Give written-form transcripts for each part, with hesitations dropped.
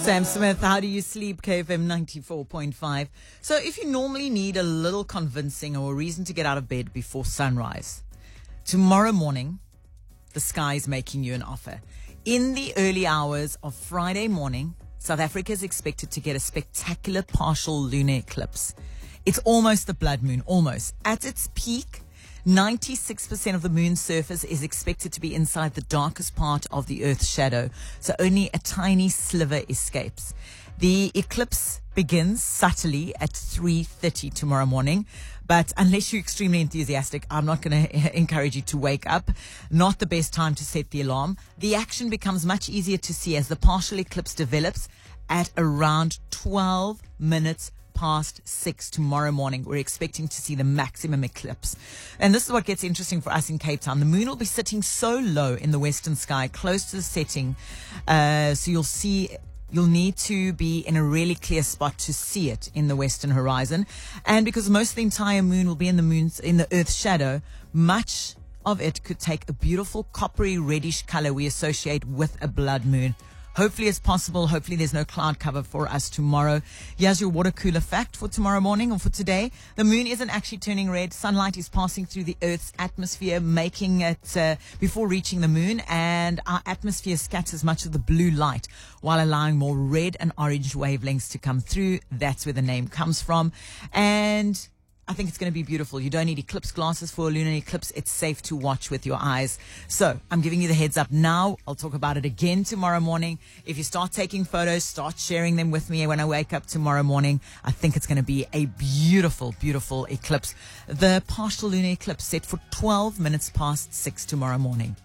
Sam Smith, how do you sleep? KFM 94.5. So if you normally need a little convincing or a reason to get out of bed before sunrise, tomorrow morning, the sky is making you an offer. In the early hours of Friday morning, South Africa is expected to get a spectacular partial lunar eclipse. It's almost a blood moon, almost. At its peak, 96% of the moon's surface is expected to be inside the darkest part of the Earth's shadow, so only a tiny sliver escapes. The eclipse begins subtly at 3:30 tomorrow morning, but unless you're extremely enthusiastic, I'm not going to encourage you to wake up. Not the best time to set the alarm. The action becomes much easier to see as the partial eclipse develops at around 12 minutes past 6 tomorrow morning. We're expecting to see the maximum eclipse. And this is what gets interesting for us in Cape Town. The moon will be sitting so low in the western sky, close to the setting. So you'll need to be in a really clear spot to see it in the western horizon. And because most of the entire moon will be in the Earth's shadow, much of it could take a beautiful coppery reddish color we associate with a blood moon. Hopefully it's possible. Hopefully there's no cloud cover for us tomorrow. Here's your water cooler fact for tomorrow morning or for today. The moon isn't actually turning red. Sunlight is passing through the Earth's atmosphere, making it before reaching the moon. And our atmosphere scatters much of the blue light while allowing more red and orange wavelengths to come through. That's where the name comes from. And I think it's going to be beautiful. You don't need eclipse glasses for a lunar eclipse. It's safe to watch with your eyes. So I'm giving you the heads up now. I'll talk about it again tomorrow morning. If you start taking photos, start sharing them with me when I wake up tomorrow morning. I think it's going to be a beautiful, beautiful eclipse. The partial lunar eclipse set for 12 minutes past 6 tomorrow morning.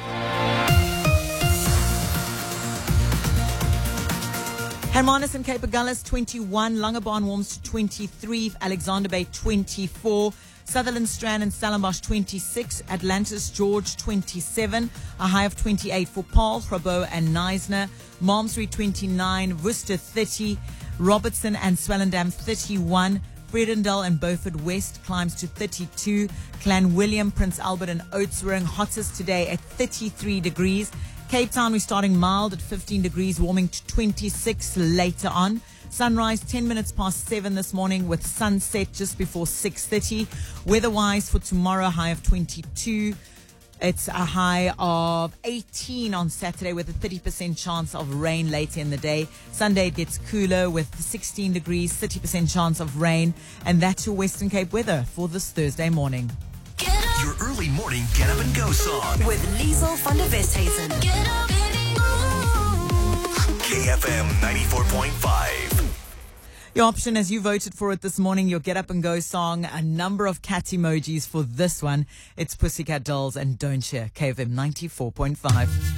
Hermanus and Cape Agulhas 21, Langebaan warms to 23, Alexander Bay 24, Sutherland Strand and Stellenbosch 26, Atlantis George 27, a high of 28 for Paarl, Grabouw and Knysna, Malmesbury 29, Worcester 30, Robertson and Swellendam 31, Vredendal and Beaufort West climbs to 32, Clanwilliam, Prince Albert and Oudtshoorn hottest today at 33 degrees. Cape Town, we're starting mild at 15 degrees, warming to 26 later on. Sunrise 10 minutes past 7 this morning with sunset just before 6:30. Weather-wise for tomorrow, high of 22. It's a high of 18 on Saturday with a 30% chance of rain later in the day. Sunday it gets cooler with 16 degrees, 30% chance of rain. And that's your Western Cape weather for this Thursday morning. Your early morning get up and go song with Liesl van der Westhuizen. Get up, baby. KFM 94.5. Your option as you voted for it this morning, your get up and go song, a number of cat emojis for this one. It's Pussycat Dolls and Don't Share. KFM 94.5.